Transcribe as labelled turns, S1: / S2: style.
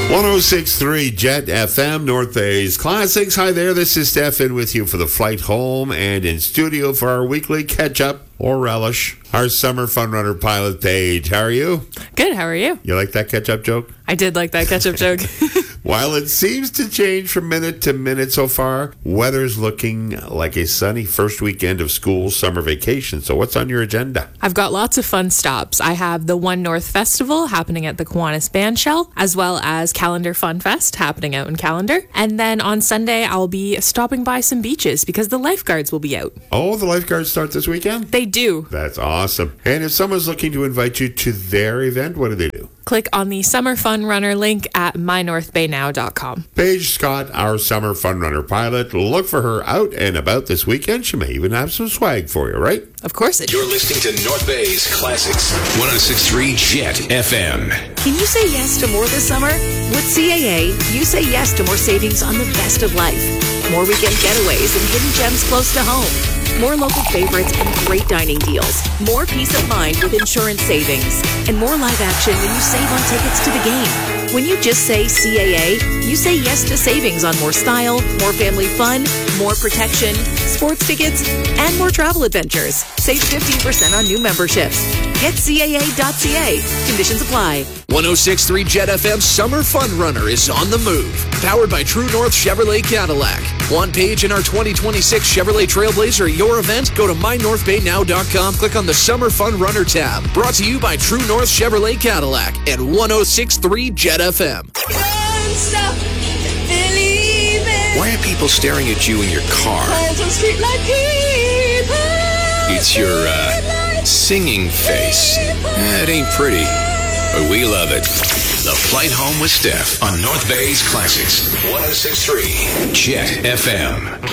S1: 106.3 Jet FM, North Bay's Classics. Hi there, this is Stefan with you for the flight home and in studio for our weekly catch-up or relish. Our summer fun runner pilot, Paige. How are you?
S2: Good, how are you?
S1: You like that catch-up joke?
S2: I did like that catch-up joke.
S1: While it seems to change from minute to minute so far, weather's looking like a sunny first weekend of school summer vacation. So what's on your agenda?
S2: I've got lots of fun stops. I have the One North Festival happening at the Kiwanis Bandshell, as well as Calendar Fun Fest happening out in Calendar. And then on Sunday, I'll be stopping by some beaches because the lifeguards will be out.
S1: Oh, the lifeguards start this weekend?
S2: They do.
S1: That's awesome. And if someone's looking to invite you to their event, what do they do?
S2: Click on the Summer Fun Runner link at mynorthbaynow.com.
S1: Paige Scott, our summer fun runner pilot. Look for her out and about this weekend. She may even have some swag for you, right?
S2: Of course it is.
S3: You're listening to North Bay's Classics. 106.3 Jet FM.
S4: Can you say yes to more this summer? With CAA, you say yes to more savings on the best of life. More weekend getaways and hidden gems close to home. More local favorites and great dining deals. More peace of mind with insurance savings. And more live action when you save on tickets to the game. When you just say CAA, you say yes to savings on more style, more family fun, more protection, sports tickets, and more travel adventures. Save 15% on new memberships. Get CAA.ca. Conditions apply.
S3: 106.3 Jet FM Summer Fun Runner is on the move. Powered by True North Chevrolet Cadillac. Want Paige in our 2026 Chevrolet Trailblazer at your event? Go to mynorthbaynow.com. Click on the Summer Fun Runner tab. Brought to you by True North Chevrolet Cadillac and 106.3 Jet FM. Why are people staring at you in your car? It's your singing face. It ain't pretty, but we love it. The Flight Home with Steph on North Bay's Classics. 106.3 Jet FM.